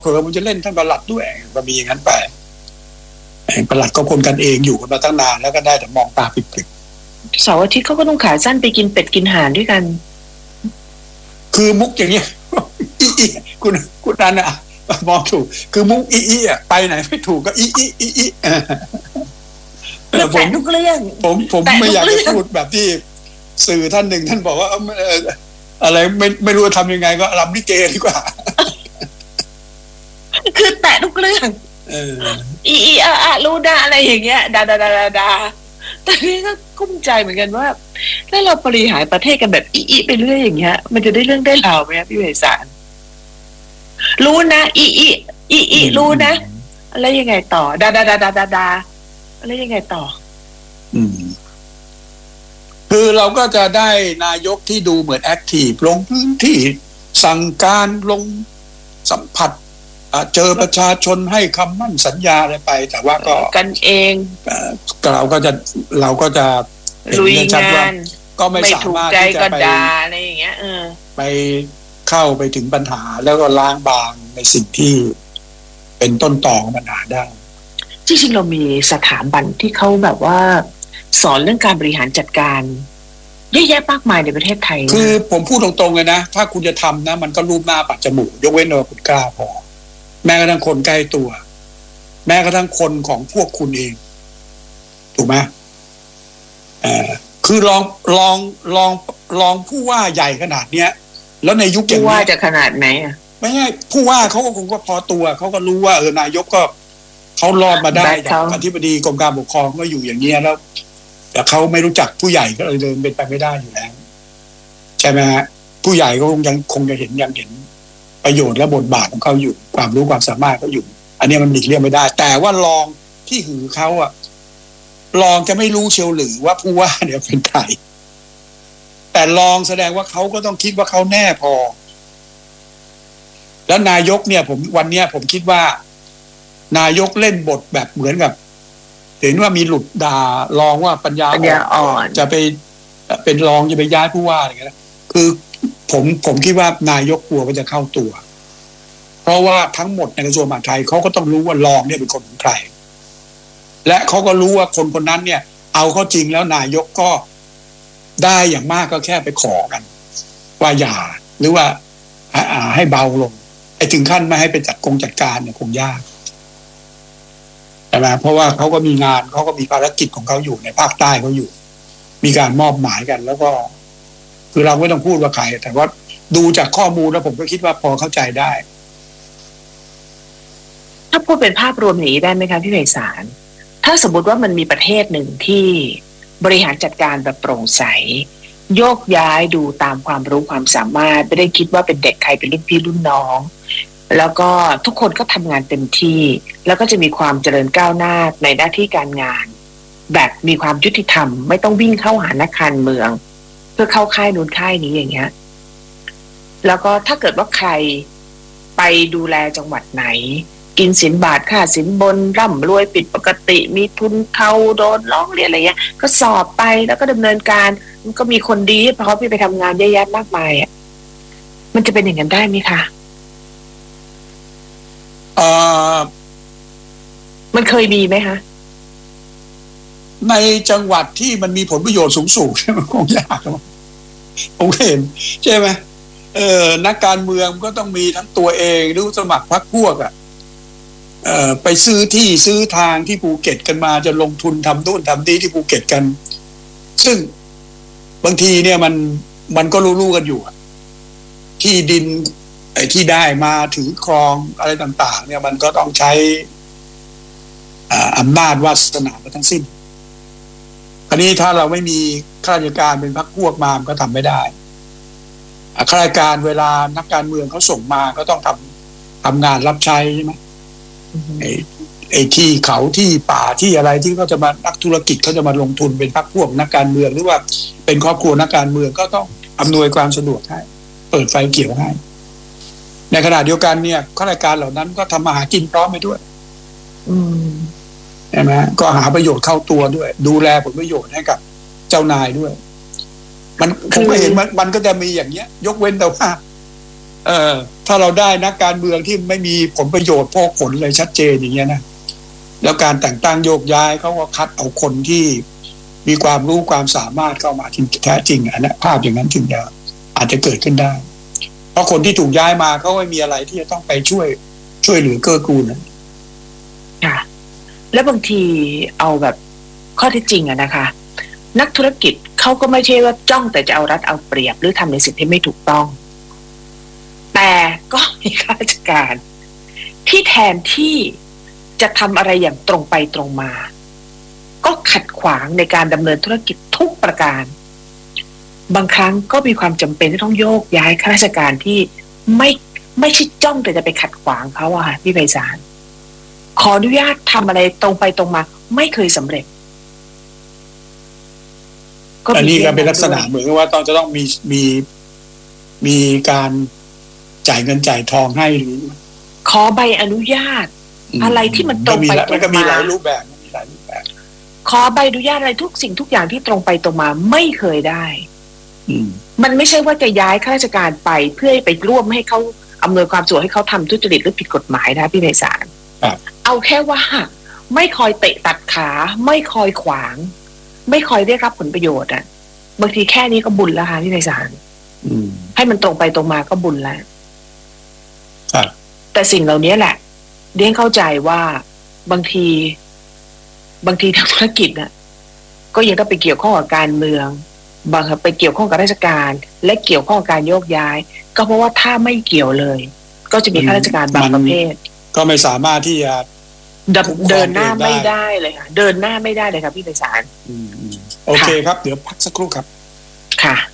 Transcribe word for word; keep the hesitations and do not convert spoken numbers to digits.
เผื่อมันจะเล่นท่านปลัดด้วยก็มีอย่างนั้นไปปลัดก็คนกันเองอยู่กันมาตั้งนานแล้วก็ได้แต่มองตาปิดๆเสาร์อาทิตย์เขาก็ต้องขาสั้นไปกินเป็ดกินห่านด้วยกันคือมุกอย่างเงี้ยอีอีคุณคุณนันอ่ะมองถูกคือมุกอีอีอ่ะไปไหนไม่ถูกก็อีอีอีอีแต่ผมทุกเรื่องผมผมไม่อยากจะพูดแบบที่สื่อท่านหนึ่งท่านบอกว่าอะไรไม่ไม่รู้จะทำยังไงก็รำลิเกดีกว่าคือแตะทุกเรื่องอีอีอะอะรู้นะอะไรอย่างเงี้ยดาดาดาดาดาแต่นี่ก็กุ้มใจเหมือนกันว่าถ้าเราบริหารประเทศกันแบบอีอีไปเรื่อยอย่างเงี้ยมันจะได้เรื่องได้ราวไหมพี่ไพศาลรู้นะอีอีอีอีรู้นะอะไรยังไงต่อดาดาดาดาดาดาอะไรยังไงต่ออืมคือเราก็จะได้นายกที่ดูเหมือนแอคทีฟลงพื้นที่สั่งการลงสัมผัสเจอประชาชนให้คำมั่นสัญญาอะไรไปแต่ว่าก็กันเองเราก็จะเราก็จะลุยงานก็ไม่สามารถที่จะไปอะไรอย่างเงี้ยเออไปเข้าไปถึงปัญหาแล้วก็ล้างบางในสิ่งที่เป็นต้นตอของปัญหาได้จริงๆเรามีสถาบันที่เขาแบบว่าสอนเรื่องการบริหารจัดการเยอะแยะมากมายในประเทศไทยคือผมพูดตรงๆเลยนะถ้าคุณจะทำนะมันก็รูปหน้าปัดจมูกยกเว้นว่าคุณกล้าพอแม้กระทั่งคนใกล้ตัวแม้กระทั่งคนของพวกคุณเองถูกไหมเอ่อคือลองลองลองลองผู้ว่าใหญ่ขนาดเนี้ยแล้วในยุคอย่างนี้ผู้ว่าจะขนาดไหนอ่ะไม่ใช่ผู้ว่าเขาก็คงก็พอตัวเขาก็รู้ว่าเออนายกก็เขารอดมาได้จากอธิบดีกรมการปกครองก็อยู่อย่างเงี้ยแล้วแต่เขาไม่รู้จักผู้ใหญ่ก็เลยเดินเป็นไปไม่ได้อยู่แล้วใช่ไหมฮะผู้ใหญ่ก็คงยังคงจะเห็นยังเห็นประโยชน์และบทบาทของเขาอยู่ความรู้ความสามารถเขาอยู่อันนี้มันหลีกเลี่ยงไม่ได้แต่ว่ารองที่หือเขาอะรองจะไม่รู้เชียวหรือว่าผู้ว่าเนี่ยเป็นใครแต่รองแสดงว่าเขาก็ต้องคิดว่าเขาแน่พอแล้วนายกเนี่ยผมวันเนี้ยผมคิดว่านายกเล่นบทแบบเหมือนกับเห็นว่ามีหลุดด่ารองว่าปัญญาอ่อนจะไปเป็นรองจะไปย้ายผู้ว่าอะไรเงี้ยคือผมผมคิดว่านายกกลัวว่าจะเข้าตัวเพราะว่าทั้งหมดในกระทรวงมหาดไทยเขาก็ต้องรู้ว่ารองเนี่ยเป็นคนของใครและเขาก็รู้ว่าคนคนนั้นเนี่ยเอาเข้าจริงแล้วนายกก็ได้อย่างมากก็แค่ไปขอกันว่าอย่าหรือว่าให้เบาลงไอ้ถึงขั้นไม่ให้ไปจัดกงจัดการเนี่ยคงยากใช่ไหมเพราะว่าเขาก็มีงานเขาก็มีภารกิจของเขาอยู่ในภาคใต้เขาอยู่มีการมอบหมายกันแล้วก็คือเราไม่ต้องพูดว่าใครแต่ว่าดูจากข้อมูลแล้วผมก็คิดว่าพอเข้าใจได้ถ้าพูดเป็นภาพรวมนี้ได้ไหมคะพี่ไพศาลถ้าสมมติว่ามันมีประเทศหนึ่งที่บริหารจัดการแบบโปร่งใสโยกย้ายดูตามความรู้ความสามารถไม่ได้คิดว่าเป็นเด็กใครเป็นรุ่นพี่รุ่นน้องแล้วก็ทุกคนก็ทำงานเต็มที่แล้วก็จะมีความเจริญก้าวหน้าในหน้าที่การงานแบบมีความยุติธรรมไม่ต้องวิ่งเข้าหานักการเมืองเพื่อเข้าค่ายนู้นค่ายนี้อย่างเงี้ยแล้วก็ถ้าเกิดว่าใครไปดูแลจังหวัดไหนกินสินบาทค่าสินบนร่ำรวยผิดปกติมีทุนเขาโดนร้องเรียนอะไรเงี้ยก็สอบไปแล้วก็ดำเนินการมันก็มีคนดีเพราะเขาไปทำงานเยอะแยะมากมายอ่ะมันจะเป็นอย่างนั้นได้ไหมคะเอ่อมันเคยมีไหมคะในจังหวัดที่มันมีผลประโยชน์สูงสูงมันคงยากผมเห็นใช่ไหมเออนักการเมืองก็ต้องมีทั้งตัวเองหรือสมัครพรรคพวกอ่ะเอ่อไปซื้อที่ซื้อทางที่ภูเก็ตกันมาจะลงทุนทำนู่นทำนี่ที่ภูเก็ตกันซึ่งบางทีเนี่ยมันมันก็รู้ๆกันอยู่ที่ดินไอ้ที่ได้มาถือครองอะไรต่างๆเนี่ยมันก็ต้องใช้อำนาจวาสนาไปทั้งสิ้นอันนี้ถ้าเราไม่มีข้าราชการเป็นพรรคพวกมามันก็ทำไม่ได้ข้าราชการเวลานักการเมืองเขาส่งมาก็ต้องทำทำงานรับใช้ใช่ไหมไอ้ไอ้ที่เขาที่ป่าที่อะไรที่เขาจะมานักธุรกิจเขาจะมาลงทุนเป็นพรรคพวกนักการเมืองหรือว่าเป็นครอบครัวนักการเมืองก็ต้องอำนวยความสะดวกให้เปิดไฟเขียวให้ในขณะเดียวกันเนี่ยข้าราชการเหล่านั้นก็ทำมาหากินพร้อมไปด้วยใช่ไหมก็หาประโยชน์เข้าตัวด้วยดูแลผลประโยชน์ให้กับเจ้านายด้วยมันผมก็เห็นมันมันก็จะมีอย่างเงี้ยยกเว้นแต่ว่าเออถ้าถ้าเราได้นักการเมืองที่ไม่มีผลประโยชน์พวกผลเลยชัดเจนอย่างเงี้ยนะแล้วการแต่งตั้งโยกย้ายเขาก็คัดเอาคนที่มีความรู้ความสามารถเข้ามาจริงแท้จริงอันนั้นภาพอย่างนั้นถึงจะอาจจะเกิดขึ้นได้เพราะคนที่ถูกย้ายมาเขาไม่มีอะไรที่จะต้องไปช่วยช่วยเหลือเกื้อกูลนะค่ะแล้วบางทีเอาแบบข้อเท็จจริงอะนะคะนักธุรกิจเขาก็ไม่ใช่ว่าจ้องแต่จะเอารัดเอาเปรียบหรือทำในสิ่งที่ไม่ถูกต้องแต่ก็มีข้าราชการที่แทนที่จะทำอะไรอย่างตรงไปตรงมาก็ขัดขวางในการดำเนินธุรกิจทุกประการบางครั้งก็มีความจำเป็นที่ต้องโยกย้ายข้าราชการที่ไม่ไม่ใช่จ้องแต่จะไปขัดขวางเขาอะค่ะพี่ไพศาลขออนุญาตทำอะไรตรงไปตรงมาไม่เคยสำเร็จอันนี้ก็เป็นลักษณะเหมือนกับว่าต้องจะต้องมีมีมีการจ่ายเงินจ่ายทองให้หรือขอใบอนุญาตอะไรที่มันตรงไปตรงมามันก็มีหลายรูปแบบมีหลายรูปแบบขอใบอนุญาตอะไรทุกสิ่งทุกอย่างที่ตรงไปตรงมาไม่เคยได้มันไม่ใช่ว่าจะย้ายข้าราชการไปเพื่อไปร่วมให้เขาอำนวยความสะดวกให้เขาทำทุจริตหรือผิดกฎหมายนะพี่ไพศาลเอาแค่ว่าไม่คอยเตะตัดขาไม่คอยขวางไม่คอยได้รับผลประโยชน์อ่ะบางทีแค่นี้ก็บุญแล้วค่ะพี่ไพศาลให้มันตรงไปตรงมาก็บุญแล้วแต่สิ่งเหล่านี้แหละเรียนเข้าใจว่าบางทีบางทีทางธุรกิจน่ะก็ยังต้องไปเกี่ยวข้องกับการเมืองบางไปเกี่ยวข้องกับราชการและเกี่ยวข้องกับการโยกย้ายก็เพราะว่าถ้าไม่เกี่ยวเลยก็จะมีข้าราชการบางประเภทก็ไม่สามารถที่จะเดินหน้าไม่ได้เลยค่ะเดินหน้าไม่ได้เลยครับพี่ไพศาลโอเคครับเดี๋ยวพักสักครู่ครับค่ะ